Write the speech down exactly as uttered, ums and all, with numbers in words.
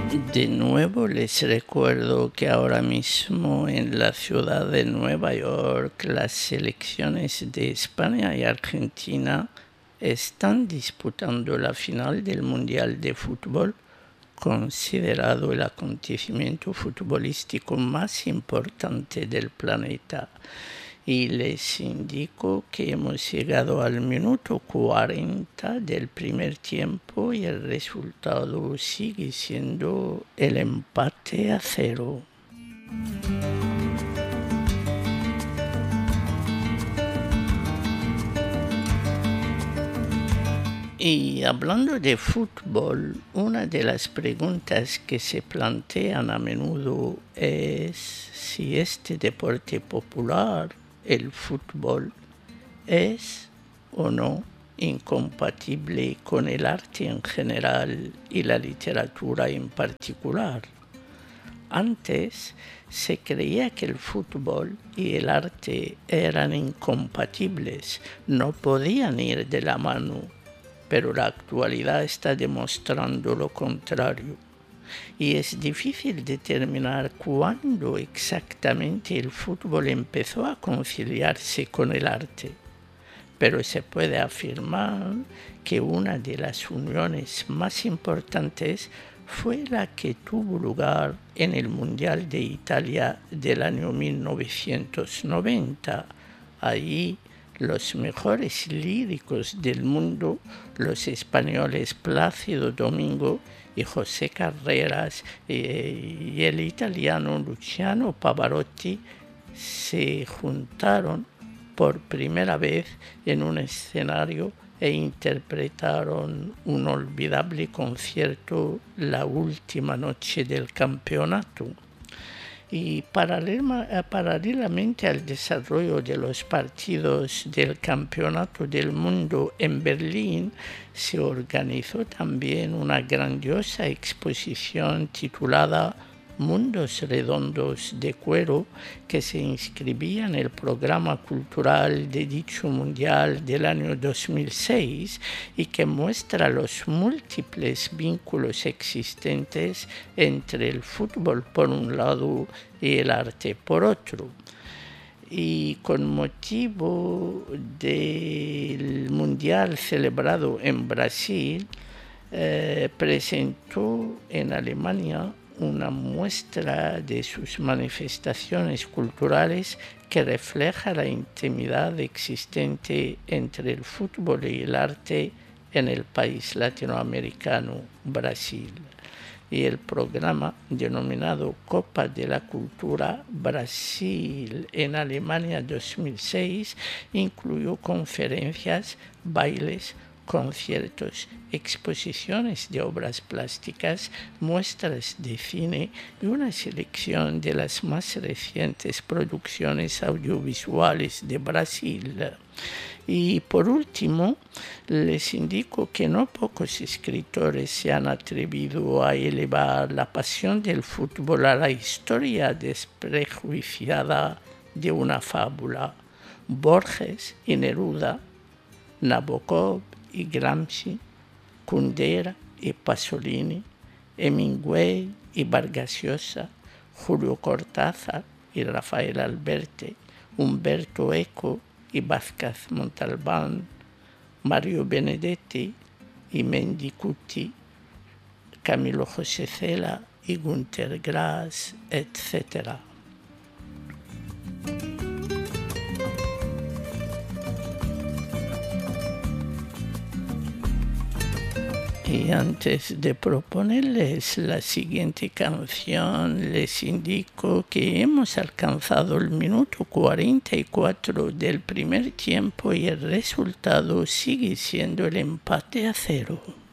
De nuevo les recuerdo que ahora mismo en la ciudad de Nueva York las selecciones de España y Argentina están disputando la final del Mundial de Fútbol, considerado el acontecimiento futbolístico más importante del planeta. Y les indico que hemos llegado al minuto cuarenta del primer tiempo y el resultado sigue siendo el empate a cero. Y hablando de fútbol, una de las preguntas que se plantean a menudo es si este deporte popular, el fútbol, es o no incompatible con el arte en general y la literatura en particular. Antes se creía que el fútbol y el arte eran incompatibles, no podían ir de la mano, pero la actualidad está demostrando lo contrario. Y es difícil determinar cuándo exactamente el fútbol empezó a conciliarse con el arte, pero se puede afirmar que una de las uniones más importantes fue la que tuvo lugar en el Mundial de Italia del año mil novecientos noventa. Allí los mejores líricos del mundo, los españoles Plácido Domingo y José Carreras eh, y el italiano Luciano Pavarotti, se juntaron por primera vez en un escenario e interpretaron un olvidable concierto la última noche del campeonato. Y paralelamente al desarrollo de los partidos del Campeonato del Mundo en Berlín, se organizó también una grandiosa exposición titulada Mundos Redondos de Cuero, que se inscribía en el programa cultural de dicho mundial del año dos mil seis y que muestra los múltiples vínculos existentes entre el fútbol por un lado y el arte por otro. Y con motivo del mundial celebrado en Brasil, eh, presentó en Alemania una muestra de sus manifestaciones culturales que refleja la intimidad existente entre el fútbol y el arte en el país latinoamericano Brasil. Y el programa denominado Copa de la Cultura Brasil en Alemania dos mil seis incluyó conferencias, bailes, conciertos, exposiciones de obras plásticas, muestras de cine y una selección de las más recientes producciones audiovisuales de Brasil. Y por último, les indico que no pocos escritores se han atrevido a elevar la pasión del fútbol a la historia desprejuiciada de una fábula. Borges y Neruda, Nabokov y Gramsci, Kundera y Pasolini, Hemingway y Vargas Llosa, Julio Cortázar y Rafael Alberti, Umberto Eco y Vázquez Montalbán, Mario Benedetti y Mendicuti, Camilo José Cela y Günter Grass, etcétera. Y antes de proponerles la siguiente canción, les indico que hemos alcanzado el minuto cuarenta y cuatro del primer tiempo y el resultado sigue siendo el empate a cero.